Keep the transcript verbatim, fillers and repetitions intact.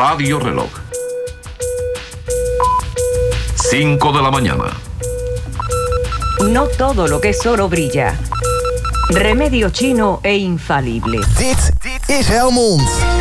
Radio Reloj. cinco de la mañana. No todo lo que es oro brilla. Remedio chino e infalible. Dit is Helmond.